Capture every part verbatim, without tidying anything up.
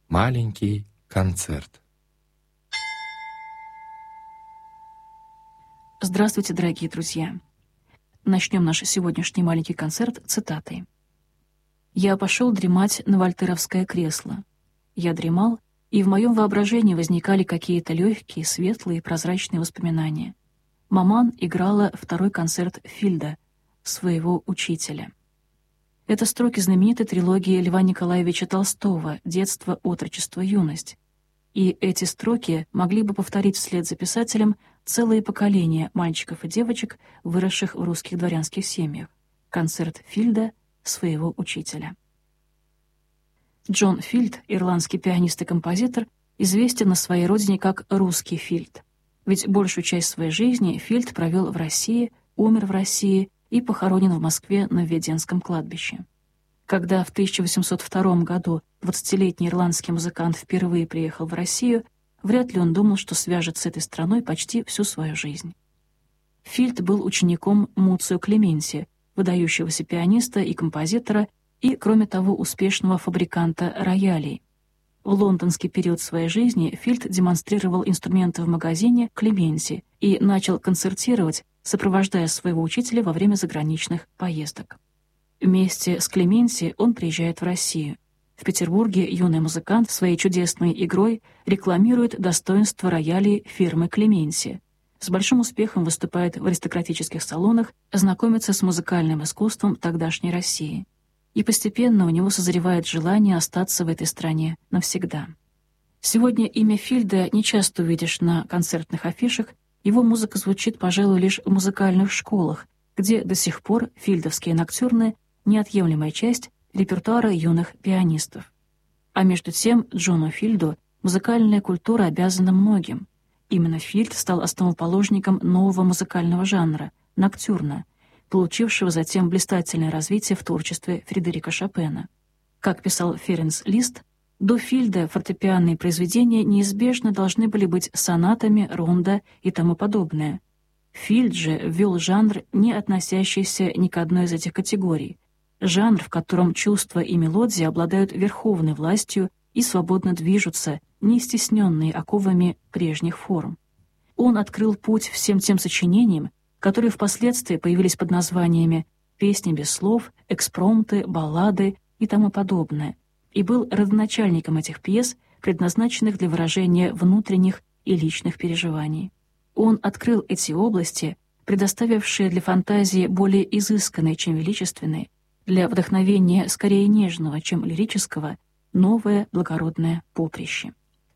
Маленький концерт. Здравствуйте, дорогие друзья! Начнем наш сегодняшний маленький концерт цитатой. «Я пошел дремать на вольтеровское кресло. Я дремал, и в моем воображении возникали какие-то легкие, светлые, прозрачные воспоминания. Маман играла второй концерт Фильда, своего учителя». Это строки знаменитой трилогии Льва Николаевича Толстого «Детство, отрочество, юность». И эти строки могли бы повторить вслед за писателем целые поколения мальчиков и девочек, выросших в русских дворянских семьях. Концерт Фильда, своего учителя. Джон Фильд, ирландский пианист и композитор, известен на своей родине как «русский Фильд». Ведь большую часть своей жизни Фильд провел в России, умер в России и похоронен в Москве на Введенском кладбище. Когда в тысяча восемьсот втором году двадцатилетний ирландский музыкант впервые приехал в Россию, вряд ли он думал, что свяжет с этой страной почти всю свою жизнь. Фильд был учеником Муцио Клеменси, выдающегося пианиста и композитора, и, кроме того, успешного фабриканта роялей. В лондонский период своей жизни Фильд демонстрировал инструменты в магазине Клеменси и начал концертировать, сопровождая своего учителя во время заграничных поездок. Вместе с Клеменси он приезжает в Россию. В Петербурге юный музыкант своей чудесной игрой рекламирует достоинства роялей фирмы Клеменси. С большим успехом выступает в аристократических салонах, знакомится с музыкальным искусством тогдашней России. И постепенно у него созревает желание остаться в этой стране навсегда. Сегодня имя Фильда не часто увидишь на концертных афишах, его музыка звучит, пожалуй, лишь в музыкальных школах, где до сих пор фильдовские ноктюрны — неотъемлемая часть репертуара юных пианистов. А между тем Джону Фильду музыкальная культура обязана многим. Именно Фильд стал основоположником нового музыкального жанра — ноктюрна, получившего затем блистательное развитие в творчестве Фредерика Шопена. Как писал Ференц Лист, до Фильда фортепианные произведения неизбежно должны были быть сонатами, рондо и тому подобное. Фильд же ввел жанр, не относящийся ни к одной из этих категорий, жанр, в котором чувства и мелодии обладают верховной властью и свободно движутся, не стесненные оковами прежних форм. Он открыл путь всем тем сочинениям, которые впоследствии появились под названиями «Песни без слов», «Экспромты», «Баллады» и тому подобное, и был родоначальником этих пьес, предназначенных для выражения внутренних и личных переживаний. Он открыл эти области, предоставившие для фантазии более изысканной, чем величественной, для вдохновения скорее нежного, чем лирического, новое благородное поприще.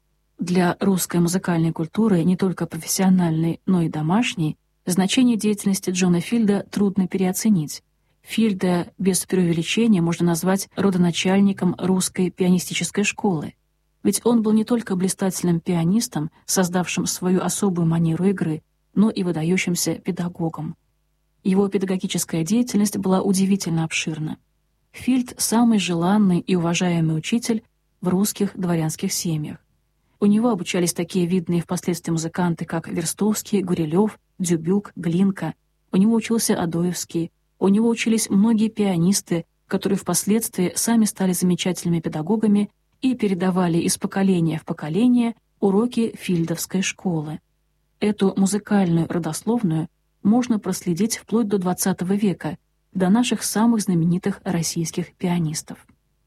Для русской музыкальной культуры, не только профессиональной, но и домашней, значение деятельности Джона Фильда трудно переоценить. Фильда без преувеличения можно назвать родоначальником русской пианистической школы. Ведь он был не только блистательным пианистом, создавшим свою особую манеру игры, но и выдающимся педагогом. Его педагогическая деятельность была удивительно обширна. Фильд — самый желанный и уважаемый учитель в русских дворянских семьях. У него обучались такие видные впоследствии музыканты, как Верстовский, Гурилев, Дюбюк, Глинка. У него учился Адоевский. У него учились многие пианисты, которые впоследствии сами стали замечательными педагогами и передавали из поколения в поколение уроки фильдовской школы. Эту музыкальную родословную можно проследить вплоть до двадцатого века, до наших самых знаменитых российских пианистов.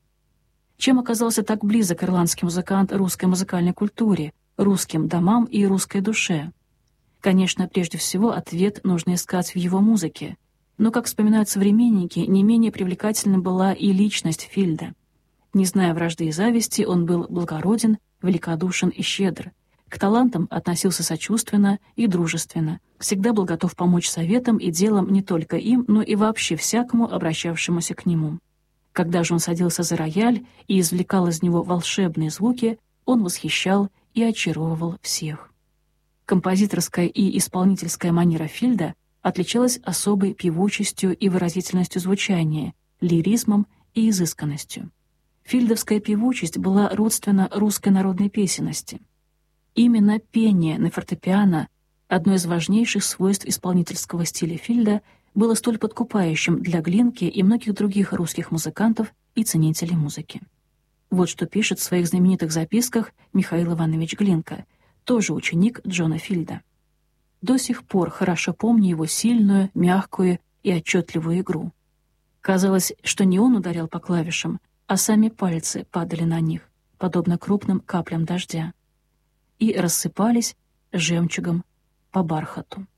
Чем оказался так близок ирландский музыкант русской музыкальной культуре, русским домам и русской душе? Конечно, прежде всего ответ нужно искать в его музыке. Но, как вспоминают современники, не менее привлекательна была и личность Фильда. Не зная вражды и зависти, он был благороден, великодушен и щедр. К талантам относился сочувственно и дружественно, всегда был готов помочь советам и делам не только им, но и вообще всякому, обращавшемуся к нему. Когда же он садился за рояль и извлекал из него волшебные звуки, он восхищал и очаровывал всех. Композиторская и исполнительская манера Фильда отличалась особой певучестью и выразительностью звучания, лиризмом и изысканностью. Фильдовская певучесть была родственна русской народной песенности. Именно пение на фортепиано, одно из важнейших свойств исполнительского стиля Фильда, было столь подкупающим для Глинки и многих других русских музыкантов и ценителей музыки. Вот что пишет в своих знаменитых записках Михаил Иванович Глинка, тоже ученик Джона Филда. До сих пор хорошо помню его сильную, мягкую и отчетливую игру. Казалось, что не он ударял по клавишам, а сами пальцы падали на них, подобно крупным каплям дождя, и рассыпались жемчугом по бархату.